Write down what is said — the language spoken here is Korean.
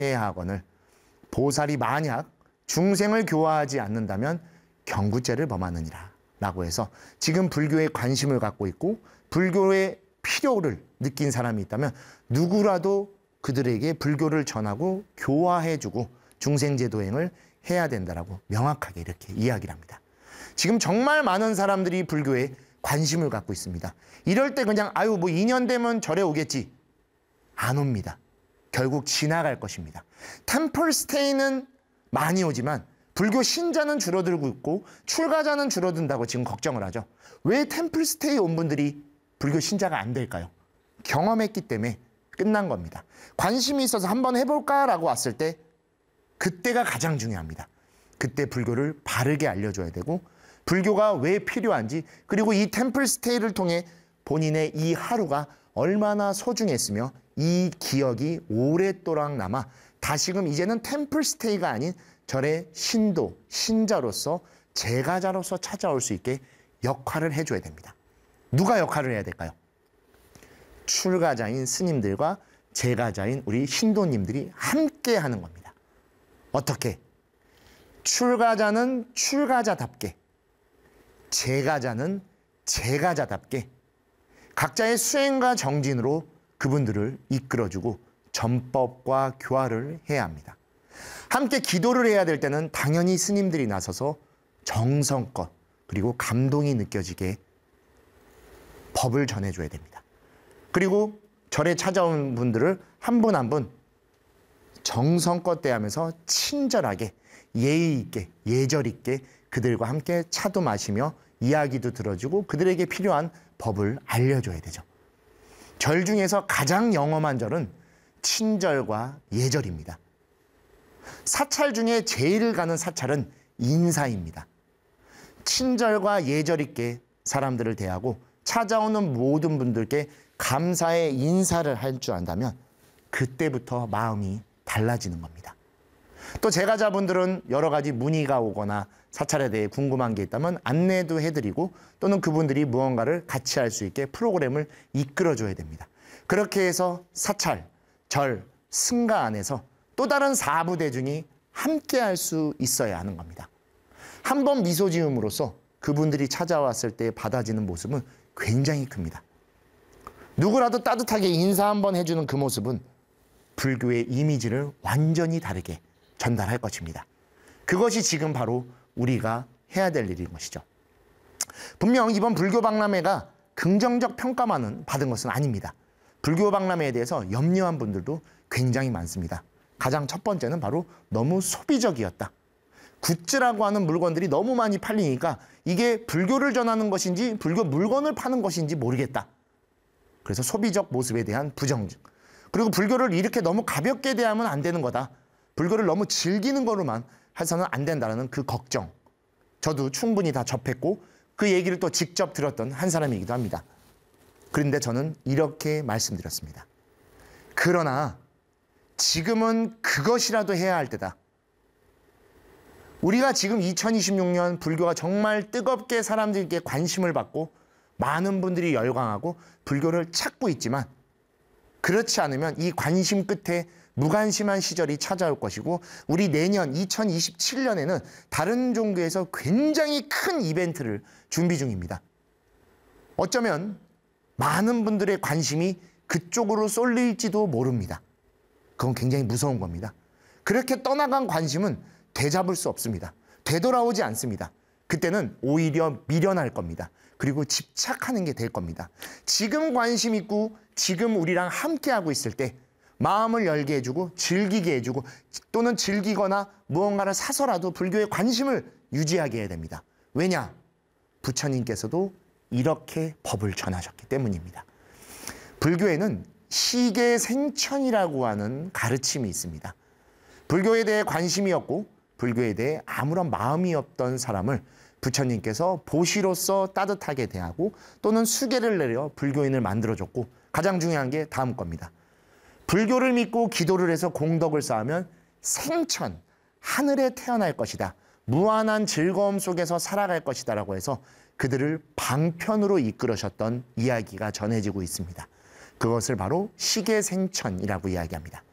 해야 하거늘 보살이 만약 중생을 교화하지 않는다면 경구죄를 범하느니라 라고 해서 지금 불교에 관심을 갖고 있고 불교의 필요를 느낀 사람이 있다면 누구라도 그들에게 불교를 전하고 교화해주고 중생제도행을 해야 된다라고 명확하게 이렇게 이야기를 합니다. 지금 정말 많은 사람들이 불교에 관심을 갖고 있습니다. 이럴 때 그냥 아유 뭐 2년 되면 절에 오겠지. 안 옵니다. 결국 지나갈 것입니다. 템플 스테이는 많이 오지만 불교 신자는 줄어들고 있고 출가자는 줄어든다고 지금 걱정을 하죠. 왜 템플 스테이 온 분들이 불교 신자가 안 될까요? 경험했기 때문에 끝난 겁니다. 관심이 있어서 한번 해볼까라고 왔을 때 그때가 가장 중요합니다. 그때 불교를 바르게 알려줘야 되고 불교가 왜 필요한지 그리고 이 템플 스테이를 통해 본인의 이 하루가 얼마나 소중했으며 이 기억이 오랫도록 남아 다시금 이제는 템플 스테이가 아닌 절의 신도, 신자로서 제가자로서 찾아올 수 있게 역할을 해줘야 됩니다. 누가 역할을 해야 될까요? 출가자인 스님들과 제가자인 우리 신도님들이 함께 하는 겁니다. 어떻게? 출가자는 출가자답게, 제가자는 제가자답게 각자의 수행과 정진으로 그분들을 이끌어주고 전법과 교화를 해야 합니다. 함께 기도를 해야 될 때는 당연히 스님들이 나서서 정성껏 그리고 감동이 느껴지게 법을 전해줘야 됩니다. 그리고 절에 찾아온 분들을 한 분 한 분 정성껏 대하면서 친절하게 예의 있게 예절 있게 그들과 함께 차도 마시며 이야기도 들어주고 그들에게 필요한 법을 알려줘야 되죠. 절 중에서 가장 영험한 절은 친절과 예절입니다. 사찰 중에 제일 가는 사찰은 인사입니다. 친절과 예절 있게 사람들을 대하고 찾아오는 모든 분들께 감사의 인사를 할 줄 안다면 그때부터 마음이 달라지는 겁니다. 또 제가자분들은 여러 가지 문의가 오거나 사찰에 대해 궁금한 게 있다면 안내도 해드리고 또는 그분들이 무언가를 같이 할 수 있게 프로그램을 이끌어줘야 됩니다. 그렇게 해서 사찰, 절, 승가 안에서 또 다른 사부대중이 함께 할 수 있어야 하는 겁니다. 한 번 미소 지음으로써 그분들이 찾아왔을 때 받아지는 모습은 굉장히 큽니다. 누구라도 따뜻하게 인사 한번 해주는 그 모습은 불교의 이미지를 완전히 다르게 전달할 것입니다. 그것이 지금 바로 우리가 해야 될 일인 것이죠. 분명 이번 불교 박람회가 긍정적 평가만은 받은 것은 아닙니다. 불교 박람회에 대해서 염려한 분들도 굉장히 많습니다. 가장 첫 번째는 바로 너무 소비적이었다. 굿즈라고 하는 물건들이 너무 많이 팔리니까 이게 불교를 전하는 것인지 불교 물건을 파는 것인지 모르겠다. 그래서 소비적 모습에 대한 부정. 그리고 불교를 이렇게 너무 가볍게 대하면 안 되는 거다. 불교를 너무 즐기는 거로만 해서는 안 된다는 그 걱정. 저도 충분히 다 접했고 그 얘기를 또 직접 들었던 한 사람이기도 합니다. 그런데 저는 이렇게 말씀드렸습니다. 그러나 지금은 그것이라도 해야 할 때다. 우리가 지금 2026년 불교가 정말 뜨겁게 사람들에게 관심을 받고 많은 분들이 열광하고 불교를 찾고 있지만 그렇지 않으면 이 관심 끝에 무관심한 시절이 찾아올 것이고 우리 내년 2027년에는 다른 종교에서 굉장히 큰 이벤트를 준비 중입니다. 어쩌면 많은 분들의 관심이 그쪽으로 쏠릴지도 모릅니다. 그건 굉장히 무서운 겁니다. 그렇게 떠나간 관심은 되잡을 수 없습니다. 되돌아오지 않습니다. 그때는 오히려 미련할 겁니다. 그리고 집착하는 게 될 겁니다. 지금 관심 있고 지금 우리랑 함께하고 있을 때 마음을 열게 해주고 즐기게 해주고 또는 즐기거나 무언가를 사서라도 불교에 관심을 유지하게 해야 됩니다. 왜냐? 부처님께서도 이렇게 법을 전하셨기 때문입니다. 불교에는 시계생천이라고 하는 가르침이 있습니다. 불교에 대해 관심이 없고 불교에 대해 아무런 마음이 없던 사람을 부처님께서 보시로서 따뜻하게 대하고 또는 수계를 내려 불교인을 만들어줬고 가장 중요한 게 다음 겁니다. 불교를 믿고 기도를 해서 공덕을 쌓으면 생천, 하늘에 태어날 것이다. 무한한 즐거움 속에서 살아갈 것이다 라고 해서 그들을 방편으로 이끌으셨던 이야기가 전해지고 있습니다. 그것을 바로 시계생천이라고 이야기합니다.